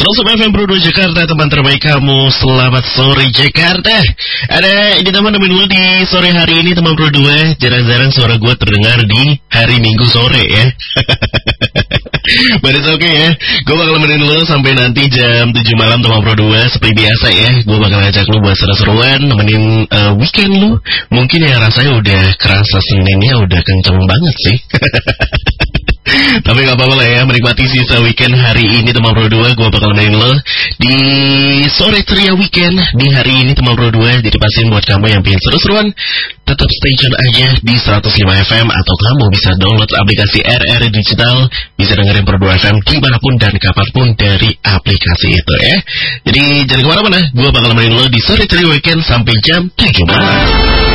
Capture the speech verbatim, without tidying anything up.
Halo Sobat F M Pro dua Jakarta, teman terbaik kamu. Selamat sore Jakarta. Ada ini teman teman dulu di sore hari ini teman Pro dua. Jarang-jarang suara gue terdengar di hari Minggu sore ya. But it's okay ya. Gue bakal nemenin lo sampai nanti jam tujuh malam teman Pro dua. Seperti biasa ya, gue bakal ngajak lo buat seru-seruan, nemenin uh, weekend lo. Mungkin ya rasanya udah kerasa Seninnya udah kenceng banget sih. Tapi gak apa-apa lah ya, menikmati sisa weekend hari ini teman Pro dua. Gue bakal nemenin lo di sore ceria weekend di hari ini teman Pro dua. Jadi pastiin buat kamu yang pengen seru-seruan, tetap stay tune aja di seratus lima F M. Atau kamu bisa download aplikasi R R Digital, bisa dengerin Pro dua F M dimanapun dan kapanpun dari aplikasi itu ya. Jadi jangan kemana-mana, gue bakal nemenin lo di sore ceria weekend sampai jam tujuh malam.